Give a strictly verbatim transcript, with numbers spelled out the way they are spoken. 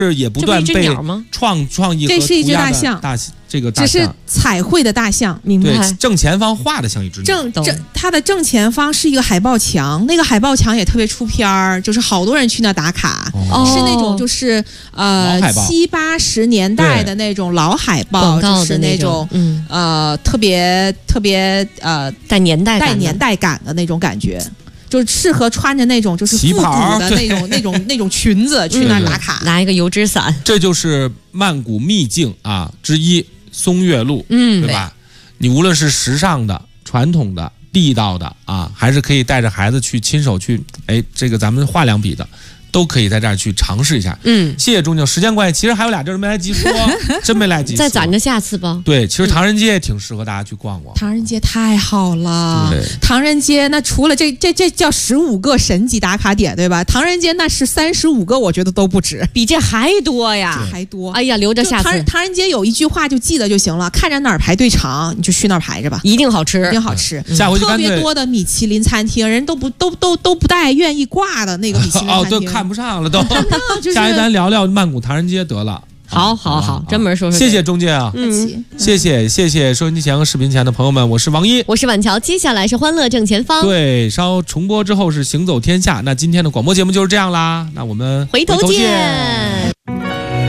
是也不断被创创意和这是一只大象， 大这个大象只是彩绘的大象，明白？ 对，正前方画的像一只正正，它的正前方是一个海报墙，那个海报墙也特别出片儿，就是好多人去那打卡，哦、是那种就是呃七八十年代的那种老海报，就是那种嗯呃特别特别呃带年代带年代感的那种感觉。就是适合穿着那种就是复古的那种那种那种裙子去那打卡， 拿一个油纸伞。 这就是曼谷秘境啊之一松月路，嗯，对吧？你无论是时尚的、传统的、地道的啊，还是可以带着孩子去亲手去，哎，这个咱们画两笔的。都可以在这儿去尝试一下。嗯，谢谢钟静。时间关系，其实还有俩地儿没来及说，真没来及说。 再攒着下次吧。 对，其实唐人街也挺适合大家去逛逛。 唐人街太好了，唐人街那除了这这这叫十五个神级打卡点，对吧？唐人街那是三十五个，我觉得都不止， 比这还多呀， 还多。 哎呀，留着下次。 唐唐人街有一句话就记得就行了，看着哪儿排队长，你就去那儿排着吧， 一定好吃， 一定好吃。 下回就特别多的米其林餐厅，人都不都都都不带愿意挂的那个米其林餐厅。 哦，对，看不上了都。 就是、 下一咱聊聊曼谷唐人街得了。 好，好，好，专门说说。 谢谢中介啊，嗯，谢谢谢谢收音机前和视频前的朋友们，我是王一， 我是婉乔，接下来是欢乐正前方。 对，稍重播之后是行走天下。那今天的广播节目就是这样啦，那我们回头见。